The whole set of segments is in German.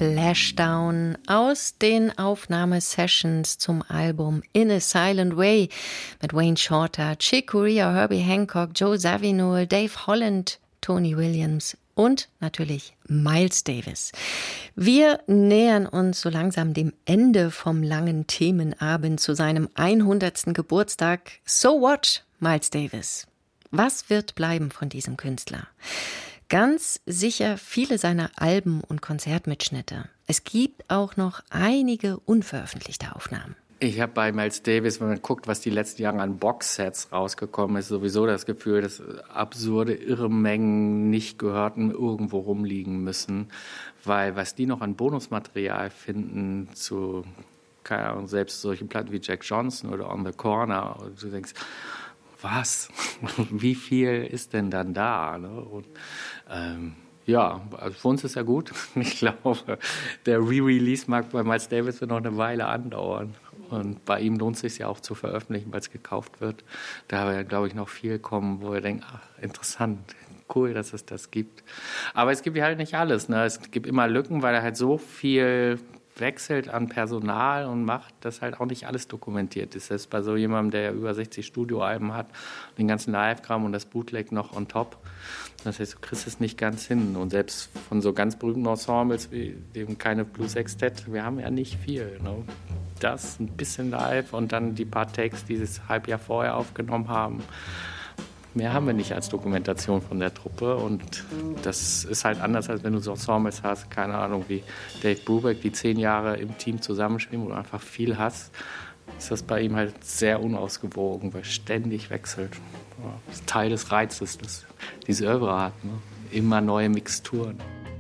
Splashdown aus den Aufnahmesessions zum Album In a Silent Way mit Wayne Shorter, Chick Corea, Herbie Hancock, Joe Zawinul, Dave Holland, Tony Williams und natürlich Miles Davis. Wir nähern uns so langsam dem Ende vom langen Themenabend zu seinem 100. Geburtstag. So what, Miles Davis? Was wird bleiben von diesem Künstler? Ganz sicher viele seiner Alben und Konzertmitschnitte. Es gibt auch noch einige unveröffentlichte Aufnahmen. Ich habe bei Miles Davis, wenn man guckt, was die letzten Jahre an Boxsets rausgekommen ist, sowieso das Gefühl, dass absurde, irre Mengen nicht gehörten irgendwo rumliegen müssen. Weil was die noch an Bonusmaterial finden zu, keine Ahnung, selbst solchen Platten wie Jack Johnson oder On the Corner, und du denkst, was? Wie viel ist denn dann da? Ne? Und, ja, also für uns ist ja gut. Ich glaube, der Re-Release mag bei Miles Davis noch eine Weile andauern. Und bei ihm lohnt es sich ja auch zu veröffentlichen, weil es gekauft wird. Da wird, glaube ich, noch viel kommen, wo wir denken, ach, interessant, cool, dass es das gibt. Aber es gibt halt nicht alles. Ne? Es gibt immer Lücken, weil er halt so viel wechselt an Personal und macht, dass halt auch nicht alles dokumentiert ist. Das ist bei so jemandem, der ja über 60 Studioalben hat, den ganzen Live-Kram und das Bootleg noch on top. Das heißt, du kriegst es nicht ganz hin. Und selbst von so ganz berühmten Ensembles wie dem keine Blues Sextett, wir haben ja nicht viel. Ne? Das, ein bisschen live und dann die paar Takes, die sie das Halbjahr vorher aufgenommen haben. Mehr haben wir nicht als Dokumentation von der Truppe und das ist halt anders, als wenn du so Ensembles hast, keine Ahnung, wie Dave Brubeck, die 10 Jahre im Team zusammenspielen, wo du einfach viel hast, ist das bei ihm halt sehr unausgewogen, weil ständig wechselt. Das ist Teil des Reizes, das diese Oeuvre hat, ne? Immer neue Mixturen.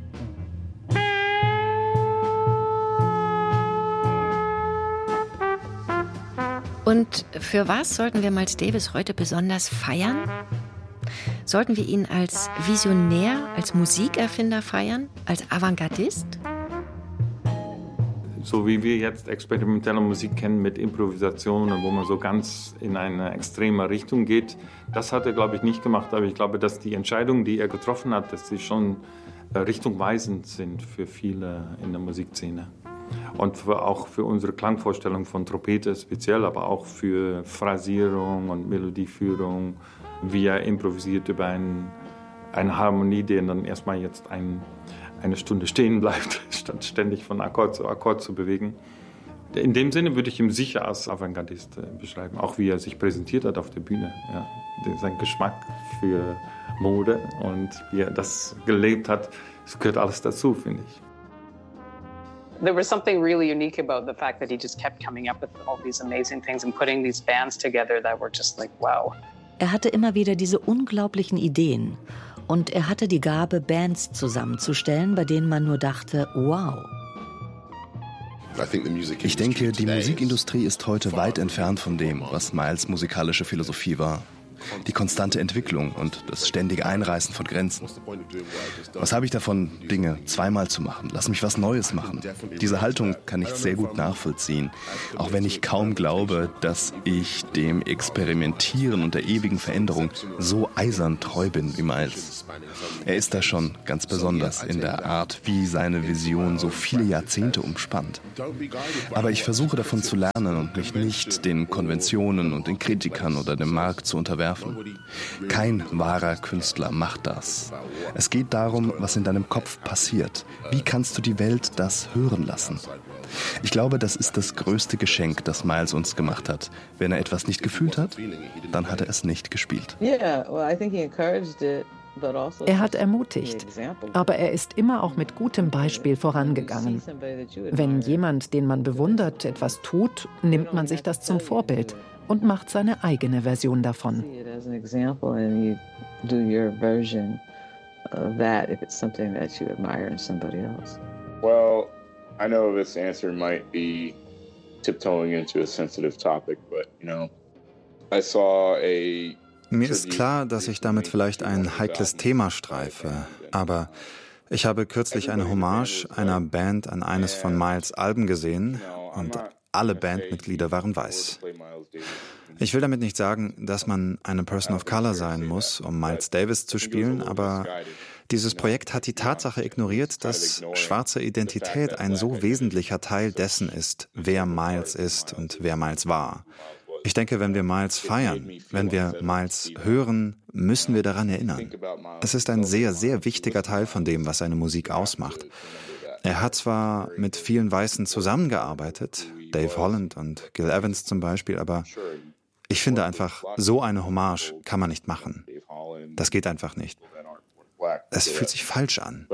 Und für was sollten wir Miles Davis heute besonders feiern? Sollten wir ihn als Visionär, als Musikerfinder feiern, als Avantgardist? So wie wir jetzt experimentelle Musik kennen mit Improvisationen, wo man so ganz in eine extreme Richtung geht, das hat er, glaube ich, nicht gemacht. Aber ich glaube, dass die Entscheidungen, die er getroffen hat, dass sie schon richtungweisend sind für viele in der Musikszene. Und auch für unsere Klangvorstellung von Trompete speziell, aber auch für Phrasierung und Melodieführung, wie er improvisiert über eine Harmonie, die dann erstmal jetzt eine Stunde stehen bleibt, statt ständig von Akkord zu Akkord zu bewegen. In dem Sinne würde ich ihn sicher als Avantgardist beschreiben, auch wie er sich präsentiert hat auf der Bühne. Ja. Sein Geschmack für Mode und wie er das gelebt hat, das gehört alles dazu, finde ich. There was something really unique about the fact that he just kept coming up with all these amazing things and putting these bands together that were just like, wow. Er hatte immer wieder diese unglaublichen Ideen. Und er hatte die Gabe, Bands zusammenzustellen, bei denen man nur dachte, wow. Ich denke, die Musikindustrie ist heute weit entfernt von dem, was Miles' musikalische Philosophie war. Die konstante Entwicklung und das ständige Einreißen von Grenzen. Was habe ich davon, Dinge zweimal zu machen? Lass mich was Neues machen. Diese Haltung kann ich sehr gut nachvollziehen, auch wenn ich kaum glaube, dass ich dem Experimentieren und der ewigen Veränderung so eisern treu bin wie Miles. Er ist da schon ganz besonders in der Art, wie seine Vision so viele Jahrzehnte umspannt. Aber ich versuche davon zu lernen und mich nicht den Konventionen und den Kritikern oder dem Markt zu unterwerfen. Kein wahrer Künstler macht das. Es geht darum, was in deinem Kopf passiert. Wie kannst du die Welt das hören lassen? Ich glaube, das ist das größte Geschenk, das Miles uns gemacht hat. Wenn er etwas nicht gefühlt hat, dann hat er es nicht gespielt. Er hat ermutigt, aber er ist immer auch mit gutem Beispiel vorangegangen. Wenn jemand, den man bewundert, etwas tut, nimmt man sich das zum Vorbild und macht seine eigene Version davon. Well, I know this answer might be tiptoeing into a sensitive topic, but I saw a Mir ist klar, dass ich damit vielleicht ein heikles Thema streife, aber ich habe kürzlich eine Hommage einer Band an eines von Miles' Alben gesehen und alle Bandmitglieder waren weiß. Ich will damit nicht sagen, dass man eine Person of Color sein muss, um Miles Davis zu spielen, aber Dieses Projekt hat die Tatsache ignoriert, dass schwarze Identität ein so wesentlicher Teil dessen ist, wer Miles ist und wer Miles war. Ich denke, wenn wir Miles feiern, wenn wir Miles hören, müssen wir daran erinnern. Es ist ein sehr, sehr wichtiger Teil von dem, was seine Musik ausmacht. Er hat zwar mit vielen Weißen zusammengearbeitet, Dave Holland und Gil Evans zum Beispiel, aber ich finde einfach, so eine Hommage kann man nicht machen. Das geht einfach nicht. Es fühlt sich falsch an.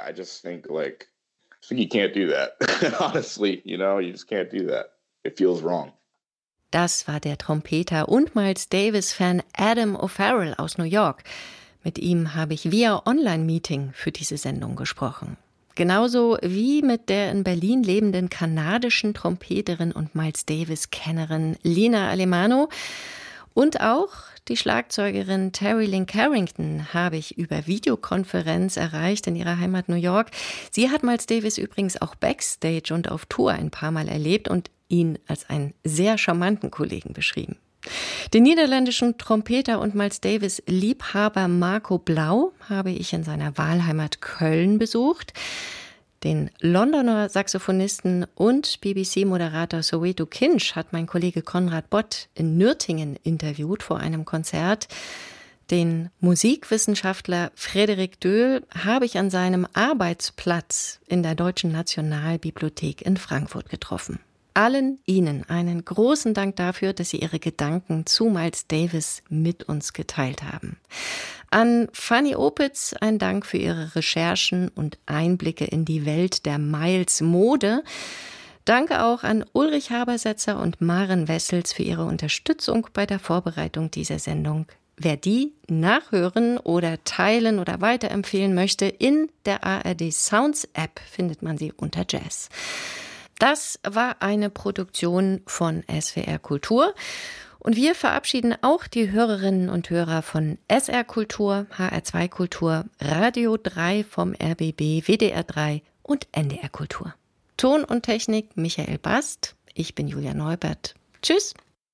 Das war der Trompeter und Miles Davis-Fan Adam O'Farrell aus New York. Mit ihm habe ich via Online-Meeting für diese Sendung gesprochen. Genauso wie mit der in Berlin lebenden kanadischen Trompeterin und Miles Davis-Kennerin Lina Alemano. Und auch die Schlagzeugerin Terry Lynn Carrington habe ich über Videokonferenz erreicht in ihrer Heimat New York. Sie hat Miles Davis übrigens auch backstage und auf Tour ein paar Mal erlebt und ihn als einen sehr charmanten Kollegen beschrieben. Den niederländischen Trompeter und Miles Davis-Liebhaber Marco Blau habe ich in seiner Wahlheimat Köln besucht. Den Londoner Saxophonisten und BBC-Moderator Soweto Kinch hat mein Kollege Konrad Bott in Nürtingen interviewt vor einem Konzert. Den Musikwissenschaftler Frederik Döhl habe ich an seinem Arbeitsplatz in der Deutschen Nationalbibliothek in Frankfurt getroffen. Allen Ihnen einen großen Dank dafür, dass Sie Ihre Gedanken zu Miles Davis mit uns geteilt haben. An Fanny Opitz ein Dank für Ihre Recherchen und Einblicke in die Welt der Miles-Mode. Danke auch an Ulrich Habersetzer und Maren Wessels für ihre Unterstützung bei der Vorbereitung dieser Sendung. Wer die nachhören oder teilen oder weiterempfehlen möchte, in der ARD Sounds App findet man sie unter Jazz. Das war eine Produktion von SWR Kultur. Und wir verabschieden auch die Hörerinnen und Hörer von SR Kultur, HR2 Kultur, Radio 3 vom RBB, WDR 3 und NDR Kultur. Ton und Technik Michael Bast. Ich bin Julia Neubert. Tschüss.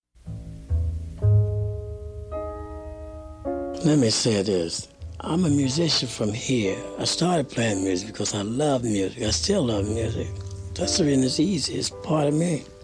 Let me say this. I'm a musician from here. I started playing music because I love music. I still love music. That's the reason it's easy. It's part of me.